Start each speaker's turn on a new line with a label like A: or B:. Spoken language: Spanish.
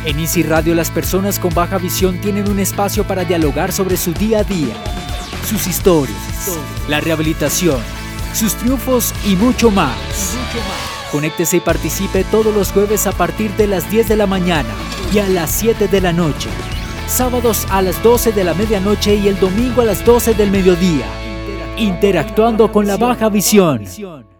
A: En Easy Radio, las personas con baja visión tienen un espacio para dialogar sobre su día a día, sus historias, la rehabilitación, sus triunfos y mucho más. Conéctese y participe todos los jueves a partir de las 10 de la mañana y a las 7 de la noche. Sábados a las 12 de la medianoche y el domingo a las 12 del mediodía. Interactuando con la baja visión.